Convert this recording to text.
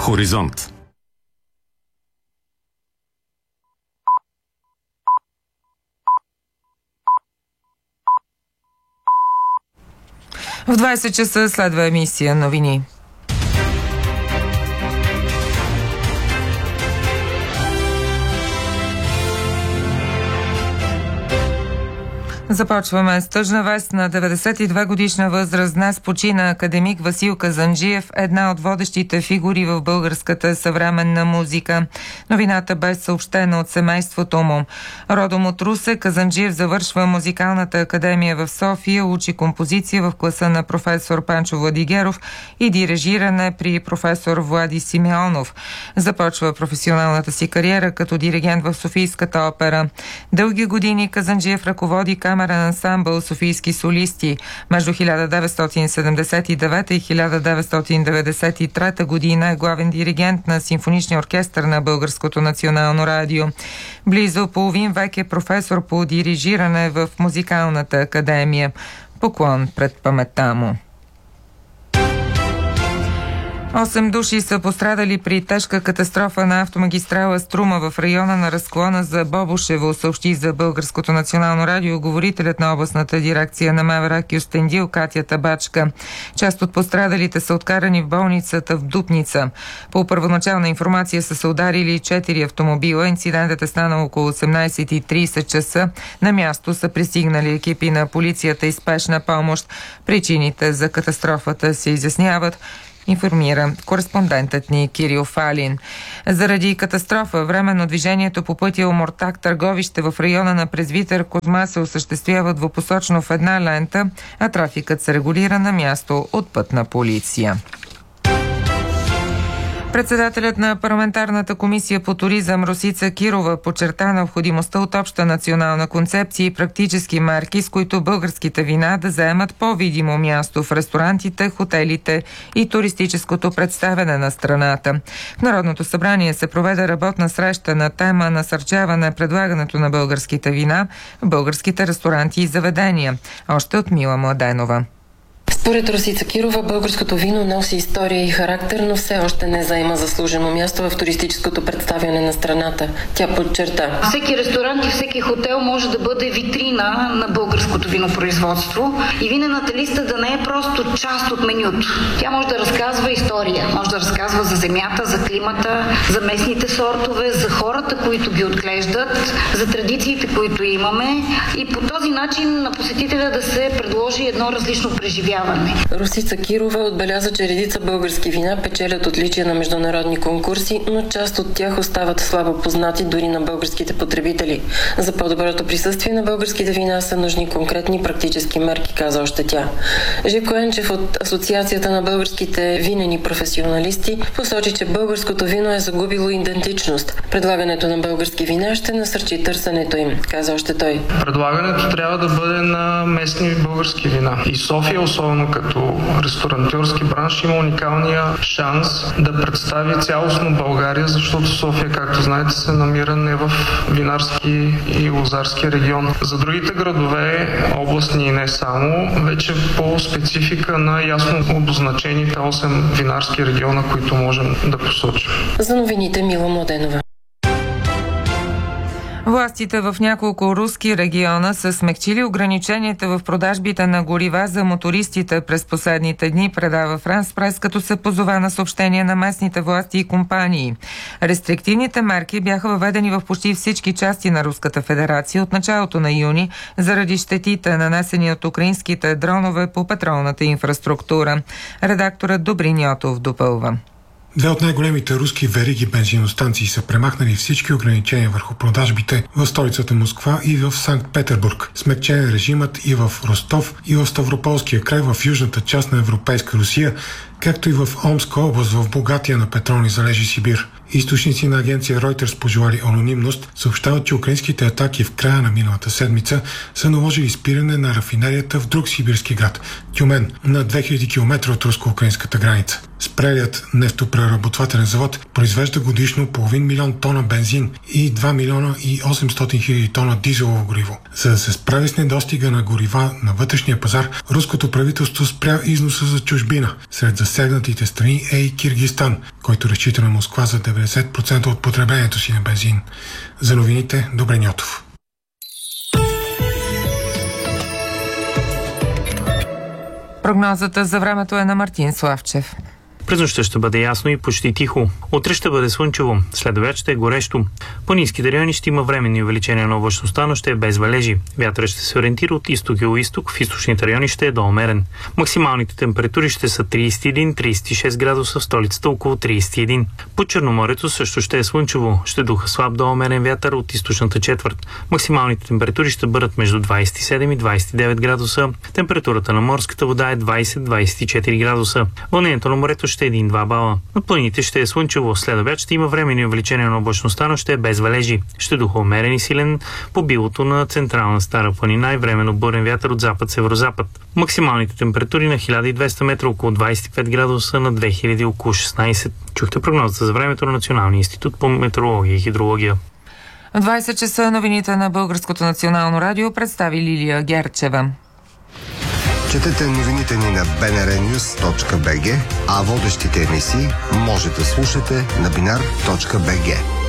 Хоризонт. В 20 часа следва емисия новини. Започваме с тъжна вест. На 92 годишна възраст днес почина академик Васил Казанджиев, една от водещите фигури в българската съвременна музика. Новината бе съобщена от семейството му. Родом от Русе, Казанджиев завършва музикалната академия в София, учи композиция в класа на професор Панчо Владигеров и дирижиране при професор Влади Симеонов. Започва професионалната си кариера като диригент в Софийската опера. Дълги години Казанджиев ръководи камерен ансамбъл софийски солисти. Между 1979 и 1993 година е главен диригент на симфоничния оркестър на Българското национално радио. Близо половин век е професор по дирижиране в музикалната академия. Поклон пред паметта му. 8 души са пострадали при тежка катастрофа на автомагистрала Струма в района на разклона за Бобошево, съобщи за Българското национално радио говорителят на областната дирекция на МВР Кюстендил Катя Табачка. Част от пострадалите са откарани в болницата в Дупница. По първоначална информация са се ударили 4 автомобила. Инцидентът е станал около 18:30 часа. На място са пристигнали екипи на полицията и спешна помощ. Причините за катастрофата се изясняват, информира кореспондентът ни Кирил Фалин. Заради катастрофа, временно движението по пътя Омуртаг-Търговище в района на Презвитър Козма се осъществява двупосочно в една лента, а трафикът се регулира на място от пътна полиция. Председателят на парламентарната комисия по туризъм Росица Кирова подчерта необходимостта от обща национална концепция и практически мерки, с които българските вина да заемат по-видимо място в ресторантите, хотелите и туристическото представяне на страната. В Народното събрание се проведе работна среща на тема насърчаване предлагането на българските вина в българските ресторанти и заведения. Още от Мила Младенова. Според Росица Кирова, българското вино носи история и характер, но все още не заема заслужено място в туристическото представяне на страната. Тя подчерта: всеки ресторант и всеки хотел може да бъде витрина на българското винопроизводство и винената листа да не е просто част от менюто. Тя може да разказва история, може да разказва за земята, за климата, за местните сортове, за хората, които ги отглеждат, за традициите, които имаме, и по този начин на посетителя да се предложи едно различно преживяване. Росица Кирова отбеляза, че редица български вина печелят отличия на международни конкурси, но част от тях остават слабо познати дори на българските потребители. За по-доброто присъствие на българските вина са нужни конкретни практически мерки, каза още тя. Живко Енчев от Асоциацията на българските винени професионалисти посочи, че българското вино е загубило идентичност. Предлагането на български вина ще насърчи търсенето им, каза още той. Предлагането трябва да бъде на местни български вина. И София, особено като ресторантьорски бранш, има уникалния шанс да представи цялостно България, защото София, както знаете, се намира не в винарски и лозарски регион. За другите градове, областни и не само, вече по специфика на ясно обозначените 8 винарски региона, които можем да посочим. За новините Мила Младенова. Властите в няколко руски региона са смекчили ограниченията в продажбите на горива за мотористите през последните дни, предава Франс Прес, като се позова на съобщения на местните власти и компании. Рестриктивните мерки бяха въведени в почти всички части на Руската федерация от началото на юни заради щетите, нанесени от украинските дронове по петролната инфраструктура. Редакторът Добрин Йотов допълва. Две от най-големите руски вериги бензиностанции са премахнали всички ограничения върху продажбите в столицата Москва и в Санкт-Петербург. Смекчен е режимът и в Ростов, и в Ставрополския край, в южната част на Европейска Русия, както и в Омска област, в богатия на петролни залежи Сибир. Източници на агенция Reuters, пожелали анонимност, съобщават, че украинските атаки в края на миналата седмица са наложили спиране на рафинерията в друг сибирски град – Тюмен, на 2000 км от руско-украинската граница. Спрелият нефтопреработвателен завод произвежда годишно 0,5 милион тона бензин и 2 милиона и 800 хиляди тона дизелово гориво. За да се справи с недостига на горива на вътрешния пазар, руското правителство спря износа за чужбина. Сред засегнатите страни е и Киргизстан, който разчита на Москва за 90% от потреблението си на бензин. За новините, Добрен Йотов. Прогнозата за времето е на Мартин Славчев. През нощта ще бъде ясно и почти тихо. Утре ще бъде слънчево, след обяд ще е горещо. По ниските райони ще има временни увеличения на облачността, но ще е без валежи. Вятърът ще се ориентира от изток и югоизток, в източните райони ще е доумерен. Максималните температури ще са 31-36 градуса, в столицата около 31. По Черноморието също ще е слънчево, ще духа слаб доумерен вятър от източната четвърт. Максималните температури ще бъдат между 27 и 29 градуса. Температурата на морската вода е 20-24 градуса. Вълнението на морето ще е 1-2 бала. На планините ще е слънчево, след обяд ще има временни увеличения на облачността, но ще е без валежи. Ще духа умерен и силен по билото на централна Стара планина и временно бурен вятър от запад-северозапад. Максималните температури на 1200 метра около 25 градуса, на 2000 около 16. Чухте прогнозата за времето на Националния институт по метеорология и хидрология. В 20 часа новините на Българското национално радио представи Лилия Герчева. Четете новините ни на bnrnews.bg, а водещите емисии може да слушате на binar.bg.